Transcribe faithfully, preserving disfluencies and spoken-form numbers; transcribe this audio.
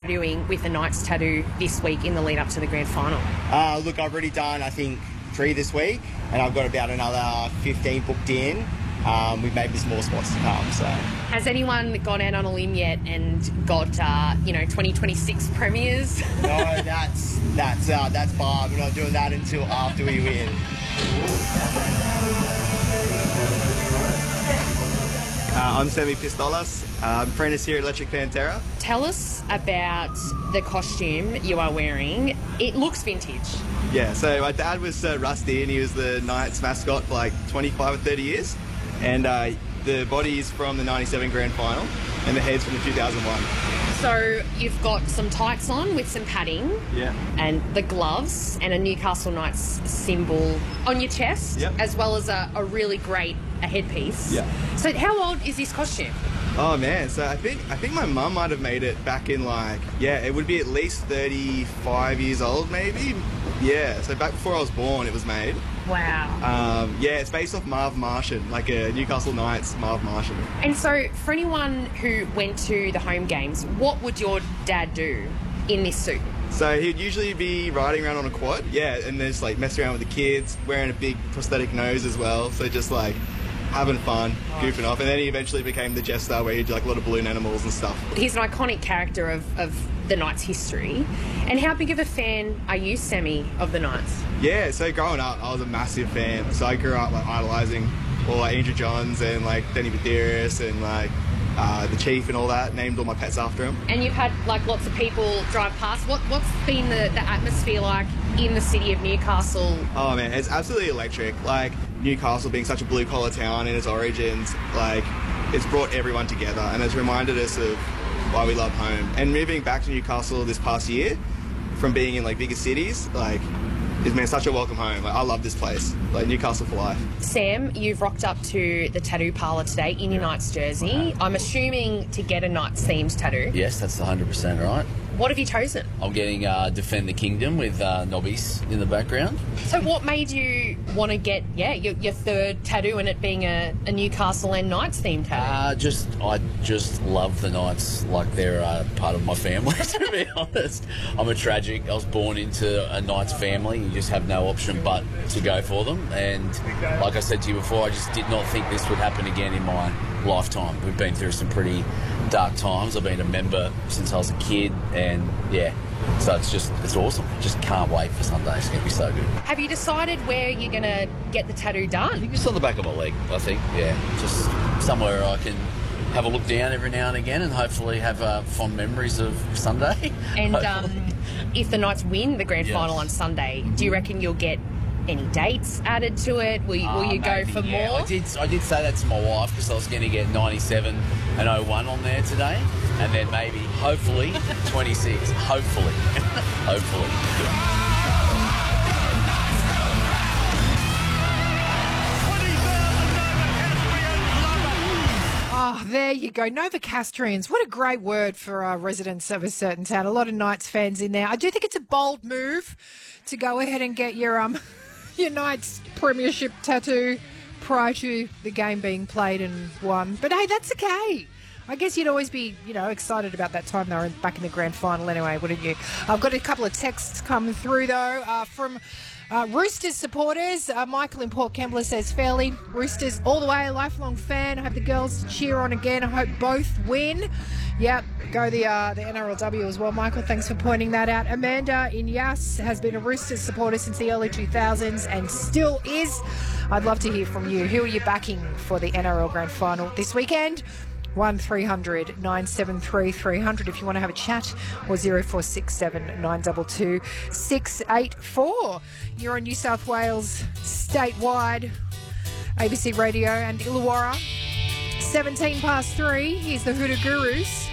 tattooing with a Knights tattoo this week in the lead up to the grand final? Uh, look, I've already done, I think, three this week, and I've got about another fifteen booked in. Um, we've maybe some more spots to come. So, has anyone gone out on a limb yet and got uh, you know twenty twenty-six premiers? No, that's that's uh, that's Barb. We're not doing that until after we win. Uh, I'm Sammy Pistolas. I'm apprentice here at Electric Pantera. Tell us about the costume you are wearing. It looks vintage. Yeah, so my dad was uh, Rusty, and he was the Knights mascot for like twenty-five or thirty years. And uh, the body is from the ninety-seven grand final, and the head's from the two thousand one. So you've got some tights on with some padding. Yeah. And the gloves and a Newcastle Knights symbol on your chest. Yep. As well as a, a really great a headpiece. Yeah. So how old is this costume? Oh man, so I think I think my mum might have made it back in like, yeah, it would be at least thirty-five years old maybe. Yeah, so back before I was born it was made. Wow. Um, yeah, it's based off Marv Martian, like a Newcastle Knights Marv Martian. And so for anyone who went to the home games, what would your dad do in this suit? So he'd usually be riding around on a quad, yeah, and just like messing around with the kids, wearing a big prosthetic nose as well, so just like having fun, goofing off. And then he eventually became the jester where he'd do like a lot of balloon animals and stuff. He's an iconic character of, of the Knights history. And how big of a fan are you, Sammy, of the Knights? Yeah, so growing up, I was a massive fan. So I grew up like idolising all like Andrew Johns and like Danny Badiris and like uh, the Chief and all that. Named all my pets after him. And you've had like lots of people drive past. What what's been the, the atmosphere like in the city of Newcastle? Oh man, it's absolutely electric. Like Newcastle being such a blue collar town in its origins, like it's brought everyone together and it's reminded us of why we love home. And moving back to Newcastle this past year, from being in like bigger cities, like it's been such a welcome home. Like, I love this place, like Newcastle for life. Sam, you've rocked up to the tattoo parlour today in your Knights jersey. I'm assuming to get a Knights themed tattoo. Yes, that's one hundred percent right. What have you chosen? I'm getting uh, Defend the Kingdom with uh, Nobbies in the background. So what made you want to get, yeah, your, your third tattoo and it being a, a Newcastle and Knights themed tattoo? Uh, just, I just love the Knights like they're uh, part of my family, to be honest. I'm a tragic. I was born into a Knights family. You just have no option but to go for them. And like I said to you before, I just did not think this would happen again in my lifetime. We've been through some pretty dark times. I've been a member since I was a kid, and yeah, so it's just, it's awesome. Just can't wait for Sunday. It's going to be so good. Have you decided where you're going to get the tattoo I done? think it's on the back of my leg, I think, yeah. Just somewhere I can have a look down every now and again and hopefully have uh, fond memories of Sunday. And um, if the Knights win the grand Yes. final on Sunday, do you reckon you'll get any dates added to it? Will you, will Uh, you go maybe, for yeah. more? I did, I did say that to my wife because I was going to get ninety-seven and oh one on there today, and then maybe, hopefully, twenty-six. Hopefully. Hopefully. Oh, there you go. Novocastrians. What a great word for uh, residents of a certain town. A lot of Knights fans in there. I do think it's a bold move to go ahead and get your um your Knights premiership tattoo prior to the game being played and won. But hey, that's okay. I guess you'd always be, you know, excited about that time they were back in the grand final anyway, wouldn't you? I've got a couple of texts coming through, though, uh, from uh, Roosters supporters. Uh, Michael in Port Kembla says, fairly, Roosters all the way, a lifelong fan. I hope the girls cheer on again. I hope both win. Yep, go the uh, the N R L W as well, Michael. Thanks for pointing that out. Amanda in Yass has been a Roosters supporter since the early two thousands and still is. I'd love to hear from you. Who are you backing for the N R L Grand Final this weekend? one three hundred nine seven three three hundred if you want to have a chat, or zero four six seven nine two two six eight four. You're on New South Wales statewide, A B C Radio and Illawarra. seventeen past three. Here's the Hoodoo Gurus.